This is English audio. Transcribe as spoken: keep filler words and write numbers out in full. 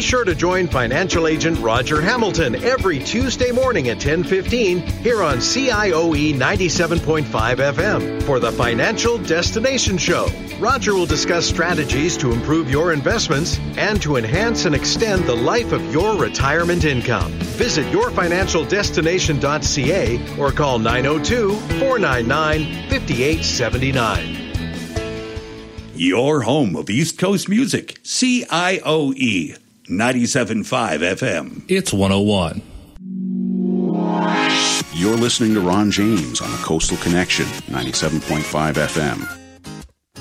sure to join financial agent Roger Hamilton every Tuesday morning at ten fifteen here on C I O E ninety-seven point five F M for the Financial Destination Show. Roger will discuss strategies to improve your investments and to enhance and extend the life of your retirement income. Visit your financial destination dot c a or call nine oh two, four nine nine, five eight seven nine. Your home of East Coast music, C I O E ninety-seven point five F M. It's one oh one. You're listening to Ron James on the Coastal Connection, ninety-seven point five F M.